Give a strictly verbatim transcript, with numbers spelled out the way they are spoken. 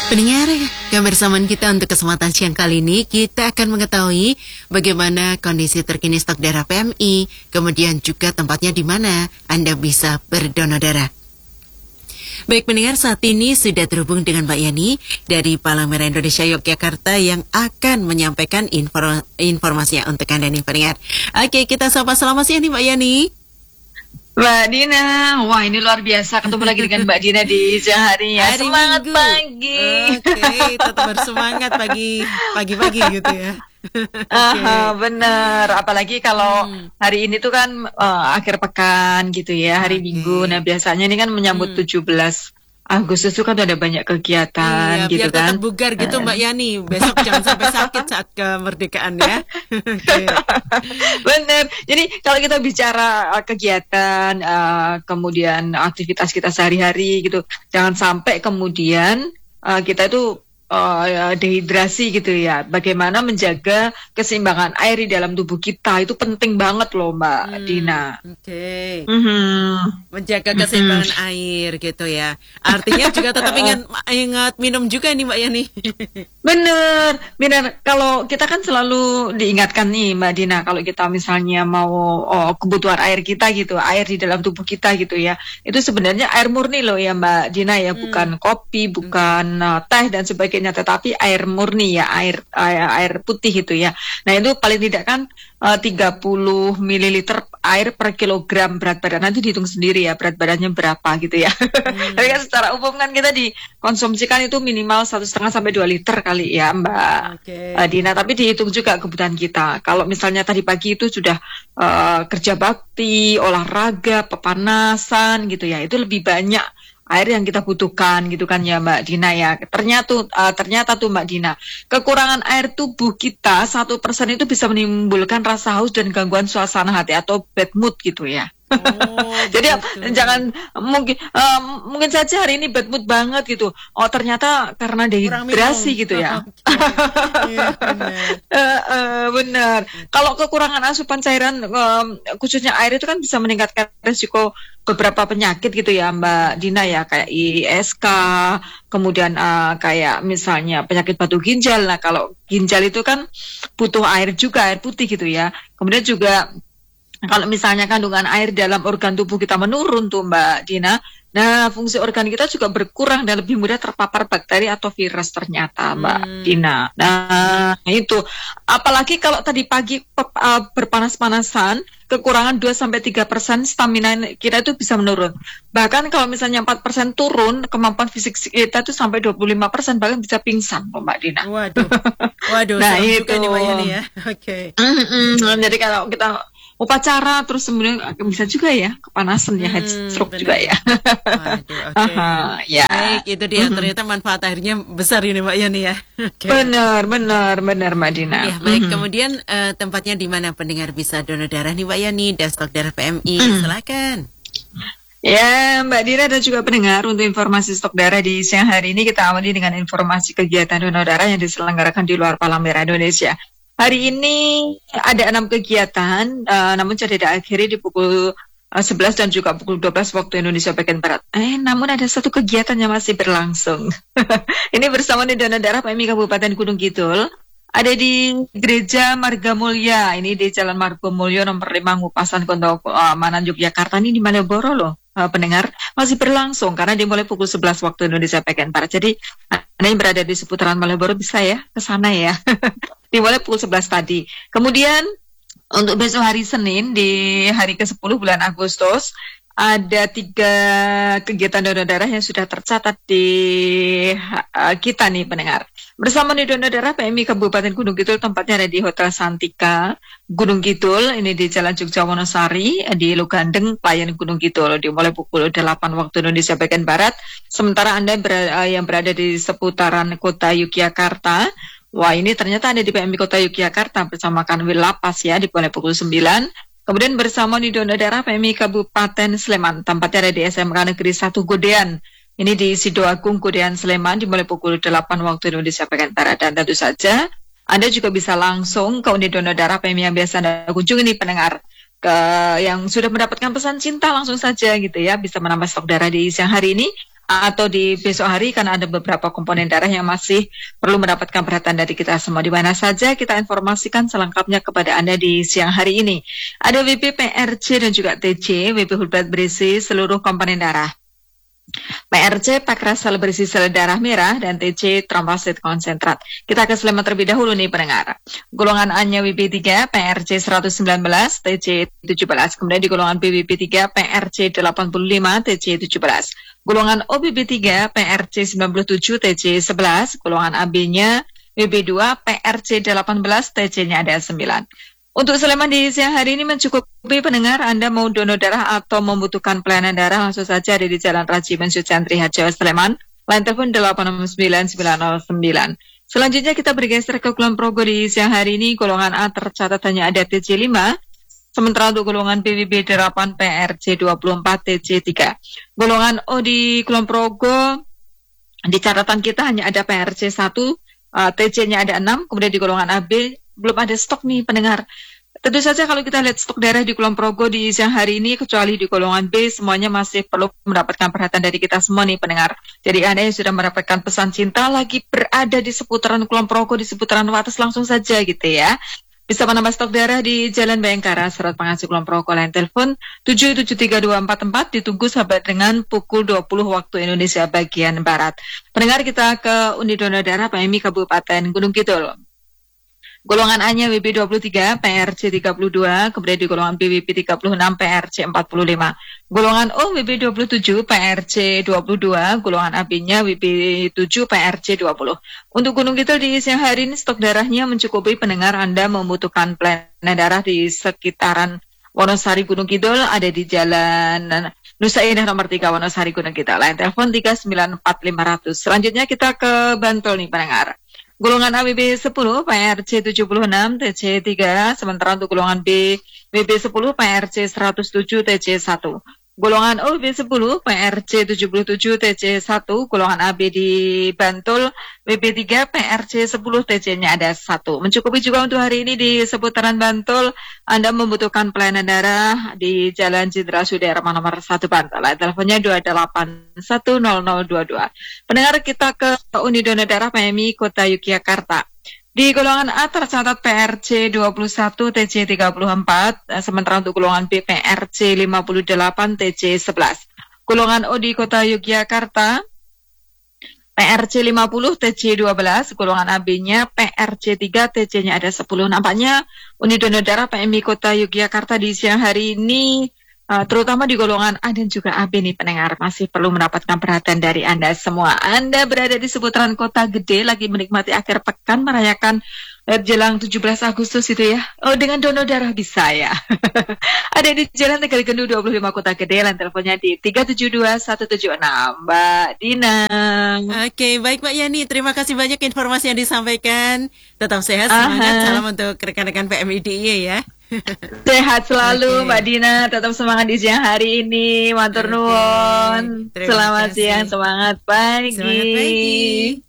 Pendengar, kebersamaan kita untuk kesempatan siang kali ini, kita akan mengetahui bagaimana kondisi terkini stok darah P M I, kemudian juga tempatnya di mana Anda bisa berdonor darah. Baik pendengar, saat ini sudah terhubung dengan Mbak Yani dari Palang Merah Indonesia Yogyakarta yang akan menyampaikan inform- informasinya untuk Anda nih pendengar. Oke, kita sapa selamat siang nih Mbak Yani. Mbak Dina, wah ini luar biasa ketemu lagi dengan Mbak Dina di siang hari ya. Hari Semangat Minggu. pagi. Oke, tetap bersemangat pagi pagi-pagi gitu ya. Aha, bener. Apalagi kalau Hmm. hari ini tuh kan eh, akhir pekan gitu ya, hari Oke. Minggu. Nah biasanya ini kan menyambut Hmm. tujuh belas Agustus tuh kan udah ada banyak Iya, kegiatan gitu biar kan. tetap bugar gitu Mbak Yani. Besok jangan sampai sakit saat kemerdekaan ya. Oke. Bener. Jadi kalau kita bicara uh, kegiatan, uh, kemudian aktivitas kita sehari-hari gitu, jangan sampai kemudian uh, kita itu uh, dehidrasi gitu ya. Bagaimana menjaga keseimbangan air di dalam tubuh kita itu penting banget loh Mbak Hmm, Dina. Oke. Mhm. Menjaga keseimbangan air gitu ya. Artinya juga tetap ingat ingat minum juga nih Mbak Yani. Bener, bener. Kalau kita kan selalu diingatkan nih Mbak Dina, kalau kita misalnya mau oh, kebutuhan air kita gitu, air di dalam tubuh kita gitu ya, itu sebenarnya air murni loh ya Mbak Dina ya, Hmm. bukan kopi, bukan uh, teh dan sebagainya, tetapi air murni ya, air air, air putih gitu ya. Nah itu paling tidak kan uh, tiga puluh mililiter air per kilogram berat badan. Nanti dihitung sendiri ya berat badannya berapa gitu ya. Hmm. Tapi kan secara umum kan kita dikonsumsikan itu minimal satu setengah sampai dua liter kali ya Mbak Oke. uh, Dina. Tapi dihitung juga kebutuhan kita. Kalau misalnya tadi pagi itu sudah uh, kerja bakti, olahraga, pepanasan gitu ya, itu lebih banyak air yang kita butuhkan gitu kan ya Mbak Dina ya. Ternyata tuh, uh, ternyata tuh Mbak Dina, kekurangan air tubuh kita satu persen itu bisa menimbulkan rasa haus dan gangguan suasana hati atau bad mood gitu ya. Oh, Jadi gitu. jangan mungkin eh, mungkin saja hari ini bad mood banget gitu. Oh ternyata karena Kurang dehidrasi minum. gitu ya. Oke. Iya, benar. Eh, eh, benar. Kalau kekurangan asupan cairan em, khususnya air itu kan bisa meningkatkan risiko beberapa penyakit gitu ya Mbak Dina ya, kayak I S K, kemudian eh, kayak misalnya penyakit batu ginjal. Nah kalau ginjal itu kan butuh air juga, air putih gitu ya. Kemudian juga kalau misalnya kandungan air dalam organ tubuh kita menurun tuh Mbak Dina, nah fungsi organ kita juga berkurang dan lebih mudah terpapar bakteri atau virus ternyata Mbak Hmm. Dina. Nah itu, apalagi kalau tadi pagi pe- uh, berpanas-panasan, kekurangan dua sampai tiga persen stamina kita itu bisa menurun. Bahkan kalau misalnya empat persen turun, kemampuan fisik kita itu sampai dua puluh lima persen, bahkan bisa pingsan loh, Mbak Dina. Waduh. Waduh, Nah, serem juga itu. nih Mbak Yani ya. Oke. Mm-mm. Jadi kalau kita upacara terus kemudian bisa juga ya kepanasan ya, heat Hmm, stroke benar. juga ya. Waduh, oke. Aha, ya. Baik, itu dia ternyata manfaat airnya besar ini Mbak Yani ya. Oke. Benar, benar, benar Mbak Dina. Ya, baik. Mhm. Kemudian eh, tempatnya di mana pendengar bisa donor darah nih Mbak Yani dan stok darah P M I. Silakan. Ya, Mbak Dina dan juga pendengar, untuk informasi stok darah di siang hari ini kita awali dengan informasi kegiatan donor darah yang diselenggarakan di luar Palang Merah Indonesia. Hari ini ada enam kegiatan, eh, namun sudah diakhiri di pukul eh, sebelas dan juga pukul dua belas waktu Indonesia bagian Barat. Eh, namun ada satu kegiatan yang masih berlangsung. Ini bersama di donor darah P M I Kabupaten Gunung Kidul. Ada di Gereja Marga Mulya, ini di Jalan Marga Mulya nomor lima Ngupasan Kondo uh, Manan Yogyakarta, ini di Malioboro loh. Uh, pendengar, masih berlangsung karena dimulai pukul sebelas waktu Indonesia bagian Barat. Jadi Anda yang berada di seputaran Malioboro bisa ya ke sana ya. Dimulai pukul sebelas tadi. Kemudian untuk besok hari Senin di hari ke sepuluh bulan Agustus ada tiga kegiatan donor darah yang sudah tercatat di uh, kita nih pendengar. Bersama nih donor darah P M I Kabupaten Gunung Kidul, tempatnya ada di Hotel Santika Gunung Kidul, ini di Jalan Jogja Wonosari di Lugandeng, Pelayan Gunung Kidul, dimulai pukul delapan waktu Indonesia bagian Barat. Sementara Anda ber- uh, yang berada di seputaran kota Yogyakarta, wah ini ternyata ada di P M I Kota Yogyakarta bersama Kanwil Lapas ya, dimulai pukul sembilan. Kemudian bersama di donor darah P M I Kabupaten Sleman, tempatnya ada di S M K Negeri satu Godean. Ini di Sidoagung, Godean, Sleman, dimulai pukul delapan waktu Indonesia bagian Barat. Dan tentu saja Anda juga bisa langsung ke unit donor darah P M I yang biasa Anda kunjungi nih pendengar. Ke yang sudah mendapatkan pesan cinta langsung saja gitu ya, bisa menambah stok darah di siang hari ini. atau di besok hari, karena ada beberapa komponen darah yang masih perlu mendapatkan perhatian dari kita semua. Di mana saja kita informasikan selengkapnya kepada Anda di siang hari ini. Ada W B P R C dan juga T C. W B whole blood berisi seluruh komponen darah. P R C packed red cell berisi sel darah merah, dan T C trombosit konsentrat. Kita ke seleman terlebih dahulu nih pendengar. Golongan A-nya W B tiga, P R C seratus sembilan belas, T C tujuh belas. Kemudian di golongan B W B tiga, P R C delapan puluh lima, T C tujuh belas. Golongan O B B tiga, P R C sembilan puluh tujuh, T C sebelas. Golongan A B-nya W B dua, P R C delapan belas, T C-nya ada sembilan. Untuk Sleman di siang hari ini mencukupi pendengar. Anda mau donor darah atau membutuhkan pelayanan darah, langsung saja ada di Jalan Raji Bensyu Cantri Harjo Sleman. Line telepon delapan enam sembilan sembilan nol sembilan. Selanjutnya kita bergeser ke Kulon Progo di siang hari ini. Golongan A tercatat hanya ada T C lima. Sementara untuk golongan B W B delapan, P R C dua puluh empat, T C tiga. Golongan O di Kulon Progo, di catatan kita hanya ada P R C satu, uh, T C-nya ada enam. Kemudian di golongan A B belum ada stok nih pendengar. Tentu saja kalau kita lihat stok darah di Kulon Progo di siang hari ini, kecuali di golongan B, semuanya masih perlu mendapatkan perhatian dari kita semua nih pendengar. Jadi Anda yang sudah mendapatkan pesan cinta lagi berada di seputaran Kulon Progo, di seputaran Wates, langsung saja gitu ya. Bisa menambah stok darah di Jalan Bayangkara, Serat Pengasuh Kulon Progo. Line telepon tujuh tujuh tiga dua empat empat, ditunggu sampai dengan pukul dua puluh waktu Indonesia bagian Barat. Pendengar, kita ke Unit Donor Darah P M I Kabupaten Gunung Kidul. Golongan A-nya W B dua puluh tiga, P R C tiga puluh dua, kemudian di golongan B W B tiga puluh enam, P R C empat puluh lima. Golongan O W B dua puluh tujuh, P R C dua puluh dua, golongan A B-nya W B tujuh, P R C dua puluh. Untuk Gunung Kidul di siang hari ini stok darahnya mencukupi pendengar. Anda membutuhkan pelayanan darah di sekitaran Wonosari Gunung Kidul, ada di Jalan Nusa Indah nomor tiga Wonosari Gunung Kidul. Line telepon tiga sembilan empat lima nol nol. Selanjutnya kita ke Bantul nih pendengar. Golongan A W B sepuluh, P R C tujuh puluh enam, T C tiga, sementara untuk golongan B, W B sepuluh, P R C seratus tujuh, T C satu. Golongan O W B sepuluh, P R C tujuh puluh tujuh, T C satu, golongan A B di Bantul, W B tiga, P R C sepuluh, T C-nya ada satu. Mencukupi juga untuk hari ini di seputaran Bantul. Anda membutuhkan pelayanan darah di Jalan Jenderal Sudirman nomor satu Bantul. Teleponnya dua delapan satu nol nol dua dua. Pendengar, kita ke Unit Donor Darah P M I Kota Yogyakarta. Di golongan A tercatat P R C dua puluh satu, T C tiga puluh empat, sementara untuk golongan B, P R C lima puluh delapan, T C sebelas. Golongan O di Kota Yogyakarta, P R C lima puluh, T C dua belas, golongan A B-nya P R C tiga, T C-nya ada sepuluh. Nampaknya Unit Donor Darah P M I Kota Yogyakarta di siang hari ini, Uh, terutama di golongan A dan juga A B nih pendengar, masih perlu mendapatkan perhatian dari Anda semua. Anda berada di seputaran kota gede, lagi menikmati akhir pekan, merayakan uh, jelang tujuh belas Agustus itu ya. Oh, dengan donor darah bisa ya. Ada di Jalan Tegal Gendu dua puluh lima Kota Gede, dan teleponnya di tiga tujuh dua satu tujuh enam. Mbak Dina. Oke, baik Mbak Yani, terima kasih banyak informasi yang disampaikan. Tetap sehat, semangat, Aha. Salam untuk rekan-rekan P M I D I Y ya. Sehat selalu okay. Mbak Dina, tetap semangat di siang hari ini. Matur nuwun. Selamat siang, semangat pagi. Selamat pagi.